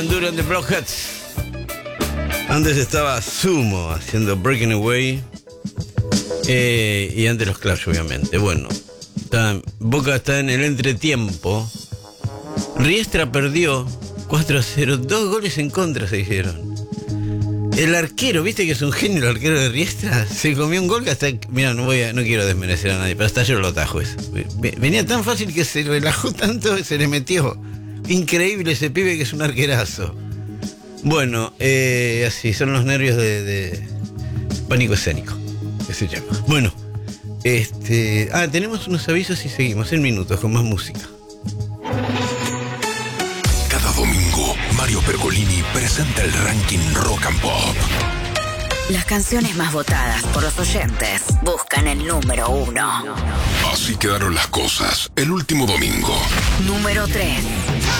Enduro and the Blockheads. Antes estaba Sumo haciendo Breaking Away. Y antes los Clash, obviamente. Bueno, Boca está en el entretiempo. Riestra perdió 4-0. 2 goles en contra se hicieron. El arquero, viste que es un genio el arquero de Riestra. Se comió un gol que hasta... Mira, no quiero desmerecer a nadie, pero hasta yo lo atajo eso. Venía tan fácil que se relajó tanto que se le metió. Increíble ese pibe que es un arquerazo. Bueno, así son los nervios de pánico escénico, que se llama. Bueno, tenemos unos avisos y seguimos en minutos con más música. Cada domingo, Mario Pergolini presenta el ranking Rock and Pop. Las canciones más votadas por los oyentes buscan el número 1. Así quedaron las cosas el último domingo. Número 3.